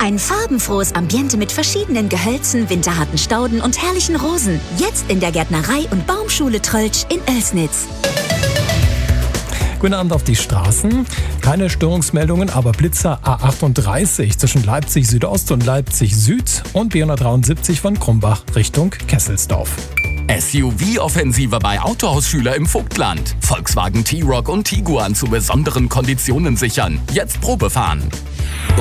Ein farbenfrohes Ambiente mit verschiedenen Gehölzen, winterharten Stauden und herrlichen Rosen. Jetzt in der Gärtnerei- und Baumschule Tröltsch in Oelsnitz. Guten Abend auf die Straßen. Keine Störungsmeldungen, aber Blitzer A38 zwischen Leipzig Südost und Leipzig Süd und B173 von Krumbach Richtung Kesselsdorf. SUV-Offensive bei Autohausschüler im Vogtland. Volkswagen T-Roc und Tiguan zu besonderen Konditionen sichern. Jetzt Probefahren.